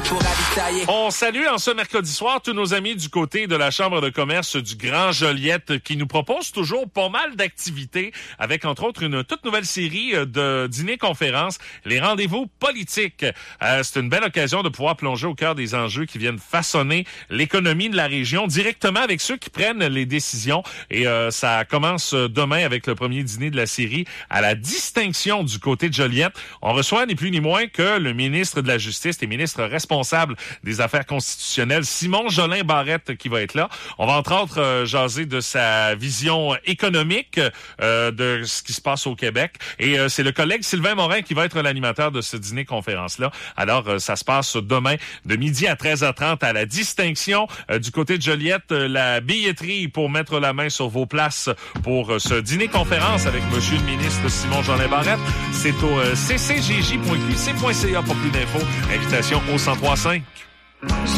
pour ravitailler. On salue en ce mercredi soir tous nos amis du côté de la Chambre de commerce du Grand Joliette qui nous propose toujours pas mal d'activités avec entre autres une toute nouvelle série de dîners-conférences, les rendez-vous politiques. C'est une belle occasion de pouvoir plonger au cœur des enjeux qui viennent façonner l'économie de la région directement avec ceux qui prennent les décisions. Et ça commence demain avec le premier dîner de la série à la Distinction du côté de Joliette. On reçoit ni plus ni moins que le ministre de la Justice et ministre responsable des Affaires constitutionnelles, Simon Jolin Barrette, qui va être là. On va entre autres jaser de sa vision économique de ce qui se passe au Québec. Et c'est le collègue Sylvain Morin qui va être l'animateur de ce dîner-conférence-là. Alors, ça se passe demain de midi à 13h30 à la Distinction du côté de Joliette. La billetterie pour mettre la main sur vos places pour ce dîner-conférence avec monsieur le ministre Simon Jolin Barrette, c'est au ccjj.qc.ca pour plus d'infos. Invitation au 103.5.